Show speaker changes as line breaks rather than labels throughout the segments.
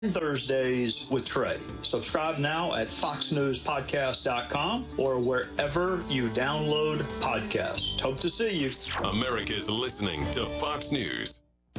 Thursdays with Trey. Subscribe now at foxnewspodcast.com or wherever you download podcasts. Hope to see you.
America's listening to Fox News.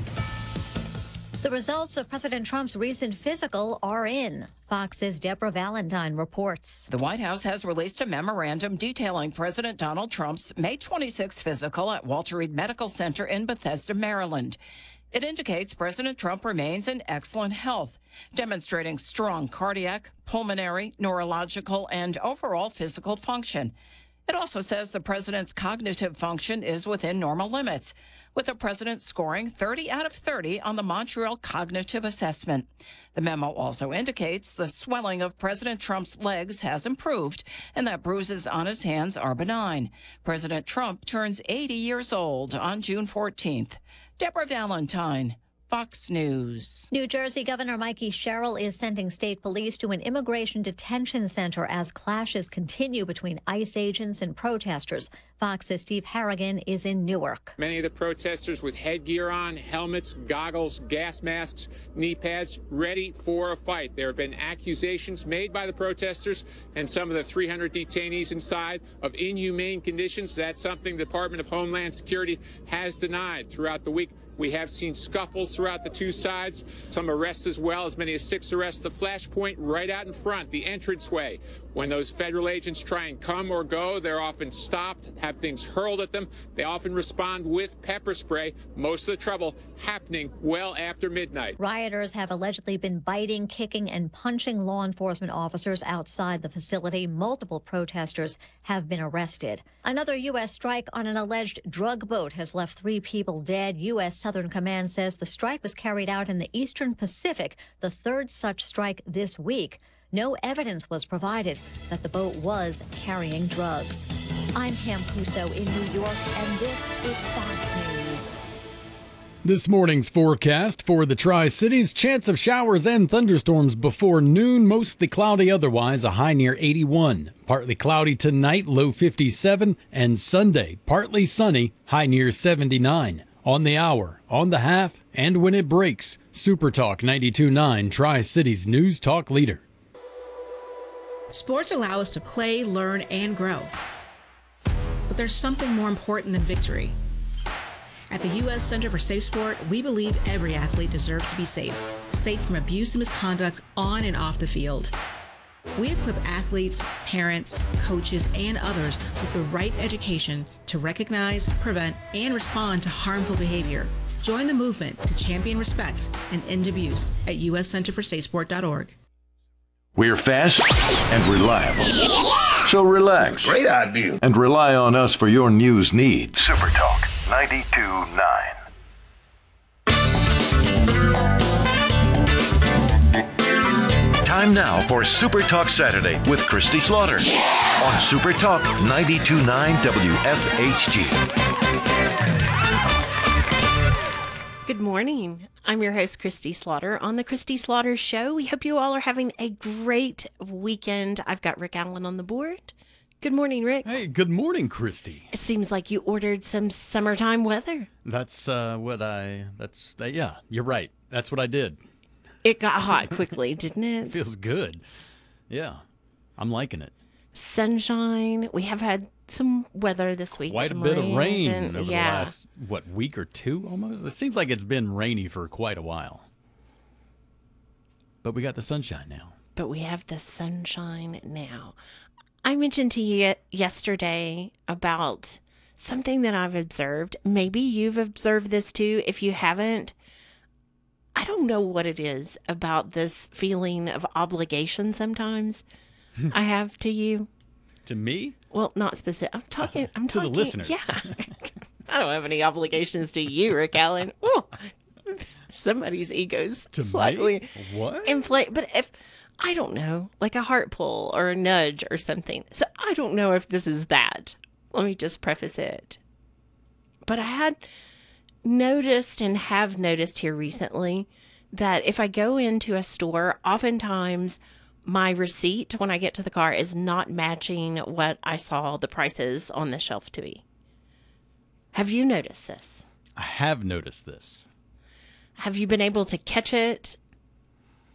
The results of President Trump's recent physical are in. Fox's Deborah Valentine reports.
The White House has released a memorandum detailing President Donald Trump's May 26 physical at Walter Reed Medical Center in Bethesda, Maryland. It indicates President Trump remains in excellent health, demonstrating strong cardiac, pulmonary, neurological, and overall physical function. It also says the president's cognitive function is within normal limits, with the president scoring 30 out of 30 on the Montreal Cognitive Assessment. The memo also indicates the swelling of President Trump's legs has improved and that bruises on his hands are benign. President Trump turns 80 years old on June 14th. Deborah Valentine, Fox News.
New Jersey Governor Mikey Sherrill is sending state police to an immigration detention center as clashes continue between ICE agents and protesters. Fox's Steve Harrigan is in Newark.
Many of the protesters with headgear on, helmets, goggles, gas masks, knee pads, ready for a fight. There have been accusations made by the protesters and some of the 300 detainees inside of inhumane conditions. That's something the Department of Homeland Security has denied throughout the week. We have seen scuffles throughout the two sides, some arrests as well, as many as 6 arrests. The flashpoint right out in front, the entranceway. When those federal agents try and come or go, they're often stopped, have things hurled at them. They often respond with pepper spray, most of the trouble happening well after midnight.
Rioters have allegedly been biting, kicking, and punching law enforcement officers outside the facility. Multiple protesters have been arrested. Another U.S. strike on an alleged drug boat has left 3 people dead. U.S. Southern Command says the strike was carried out in the Eastern Pacific, the 3rd such strike this week. No evidence was provided that the boat was carrying drugs. I'm Pam Puso in New York, and this is Fox News.
This morning's forecast for the Tri-Cities, chance of showers and thunderstorms before noon, mostly cloudy otherwise, a high near 81. Partly cloudy tonight, low 57, and Sunday, partly sunny, high near 79. On the hour, on the half, and when it breaks, Super Talk 92.9, Tri-Cities News Talk leader.
Sports allow us to play, learn, and grow. But there's something more important than victory. At the U.S. Center for Safe Sport, we believe every athlete deserves to be safe. Safe from abuse and misconduct on and off the field. We equip athletes, parents, coaches, and others with the right education to recognize, prevent, and respond to harmful behavior. Join the movement to champion respect and end abuse at uscenterforsafesport.org.
We're fast and reliable. So relax.
Great idea.
And rely on us for your news needs. Super Talk 92.9. Time now for Super Talk Saturday with Christy Slaughter on Super Talk 92.9 WFHG.
Good morning. I'm your host, Christy Slaughter, on The Christy Slaughter Show. We hope you all are having a great weekend. I've got Rick Allen on the board. Good morning, Rick.
Hey, good morning, Christy.
It seems like you ordered some summertime weather.
That's yeah, you're right. That's what I did.
It got hot quickly, didn't it?
Feels good. Yeah, I'm liking it.
Sunshine. We have had some weather this week.
Quite a bit of rain over the last, week or two almost? It seems like it's been rainy for quite a while. But we got the sunshine now.
But we have the sunshine now. I mentioned to you yesterday about something that I've observed. Maybe you've observed this too. If you haven't, I don't know what it is about this feeling of obligation sometimes I have to you.
To me?
Well, not specific. I'm talking
to the listeners.
Yeah. I don't have any obligations to you, Rick Allen. Oh, somebody's ego's
to
slightly
me? What?
inflated. But if, I don't know, like a heart pull or a nudge or something. So I don't know if this is that. Let me just preface it. But I had noticed and have noticed here recently that if I go into a store, oftentimes my receipt when I get to the car is not matching what I saw the prices on the shelf to be. Have you noticed this?
I have noticed this.
Have you been able to catch it